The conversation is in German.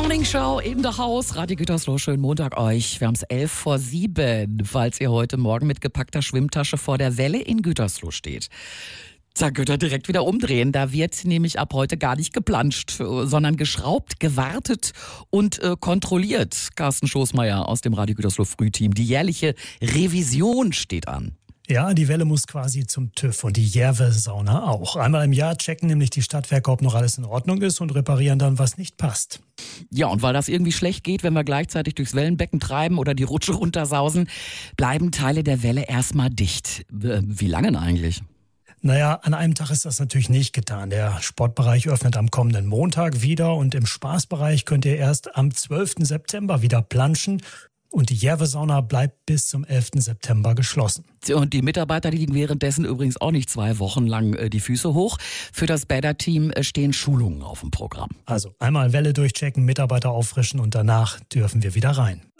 Morning Show in the House. Radio Gütersloh, schönen Montag euch. Wir haben es 6:11, falls ihr heute Morgen mit gepackter Schwimmtasche vor der Welle in Gütersloh steht. Da könnt ihr direkt wieder umdrehen. Da wird nämlich ab heute gar nicht geplanscht, sondern geschraubt, gewartet und kontrolliert. Carsten Schoßmeier aus dem Radio Gütersloh Frühteam. Die jährliche Revision steht an. Ja, die Welle muss quasi zum TÜV und die Järve-Sauna auch. Einmal im Jahr checken nämlich die Stadtwerke, ob noch alles in Ordnung ist und reparieren dann, was nicht passt. Ja, und weil das irgendwie schlecht geht, wenn wir gleichzeitig durchs Wellenbecken treiben oder die Rutsche runtersausen, bleiben Teile der Welle erstmal dicht. Wie lange denn eigentlich? Naja, an einem Tag ist das natürlich nicht getan. Der Sportbereich öffnet am kommenden Montag wieder und im Spaßbereich könnt ihr erst am 12. September wieder planschen. Und die Järve-Sauna bleibt bis zum 11. September geschlossen. Und die Mitarbeiter, die liegen währenddessen übrigens auch nicht 2 Wochen lang die Füße hoch. Für das Bäderteam stehen Schulungen auf dem Programm. Also einmal Welle durchchecken, Mitarbeiter auffrischen und danach dürfen wir wieder rein.